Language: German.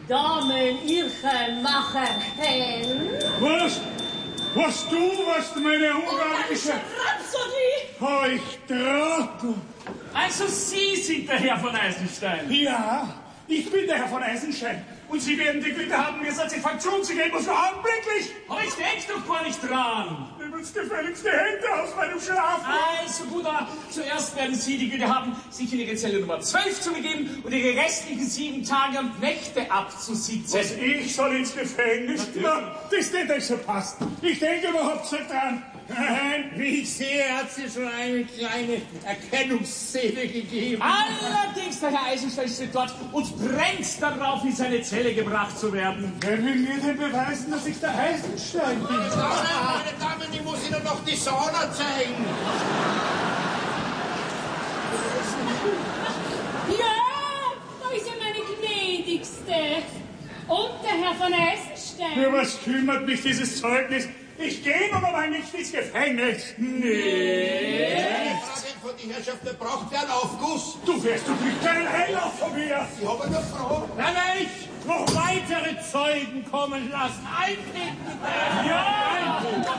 Damen, Irchen, machen Hen. Was du meine ungarische Rhapsodie? Ich Trottel. Also Sie sind der Herr von Eisenstein? Ja, ich bin der Herr von Eisenstein. Und Sie werden die Güte haben, mir Satisfaktion zu geben, und zwar augenblicklich. Aber ich denk doch gar nicht dran. Übelst gefälligste Hände aus meinem Schlaf. Also gut, aber zuerst werden Sie die Güte haben, sich in Ihre Zelle Nummer 12 zu begeben und Ihre restlichen 7 Tage und Nächte abzusitzen. Was, ich soll ins Gefängnis? Na, das nicht so passt. Ich denke überhaupt nicht dran. Nein, wie ich sehe, hat sie schon eine kleine Erkennungsszene gegeben. Allerdings, der Herr Eisenstein steht dort und brennt darauf, in seine Zelle gebracht zu werden. Wer will mir denn beweisen, dass ich der Eisenstein bin? Meine Damen, ich muss Ihnen noch die Sauna zeigen. Ja, da ist ja meine gnädigste. Und der Herr von Eisenstein. Für was kümmert mich dieses Zeugnis? Ich gehe noch einmal nicht ins Gefängnis. Nee. Von die Herrschaft, wer braucht einen Aufguss? Du wirst doch nicht keinen Heilauf von mir. Ich habe eine Frau. Dann ich noch weitere Zeugen kommen lassen. Eintreten bitte. Ja!